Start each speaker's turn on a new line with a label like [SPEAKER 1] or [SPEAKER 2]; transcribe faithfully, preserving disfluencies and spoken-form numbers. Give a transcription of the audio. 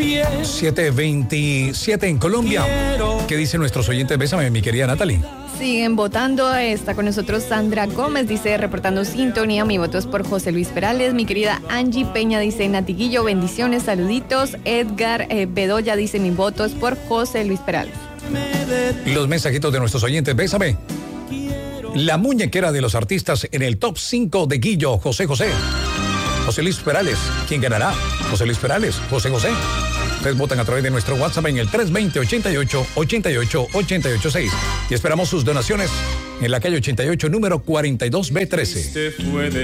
[SPEAKER 1] siete veintisiete en Colombia. ¿Qué dicen nuestros oyentes? Bésame, mi querida Natalie.
[SPEAKER 2] Siguen votando. Está con nosotros Sandra Gómez, dice, reportando sintonía. Mi voto es por José Luis Perales. Mi querida Angie Peña dice, Natiguillo, bendiciones, saluditos. Edgar eh, Bedoya dice, mi voto es por José Luis Perales.
[SPEAKER 1] Los mensajitos de nuestros oyentes. Bésame. La muñequera de los artistas en el top cinco de Guillo, José José. José Luis Perales. ¿Quién ganará? José Luis Perales, José José. Ustedes votan a través de nuestro WhatsApp en el tres veinte, ochenta y ocho, ochenta y ocho, ochenta y ocho seis. Y esperamos sus donaciones en la calle ochenta y ocho, número cuarenta y dos B trece.